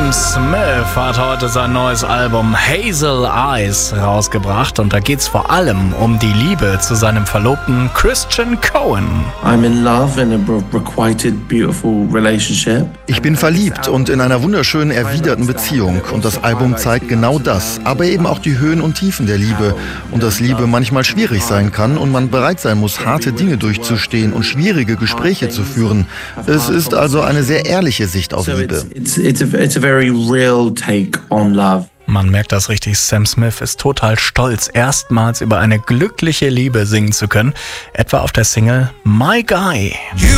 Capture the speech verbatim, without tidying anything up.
Sam Smith hat heute sein neues Album Hazel Eyes rausgebracht und da geht's vor allem um die Liebe zu seinem Verlobten Christian Cohen. I'm in love in a requited, beautiful relationship. Ich bin verliebt und in einer wunderschönen, erwiderten Beziehung. Und das Album zeigt genau das, aber eben auch die Höhen und Tiefen der Liebe. Und dass Liebe manchmal schwierig sein kann und man bereit sein muss, harte Dinge durchzustehen und schwierige Gespräche zu führen. Es ist also eine sehr ehrliche Sicht auf Liebe. It's, it's, a, it's a very real take on love. Man merkt das richtig, Sam Smith ist total stolz, erstmals über eine glückliche Liebe singen zu können, etwa auf der Single My Guy.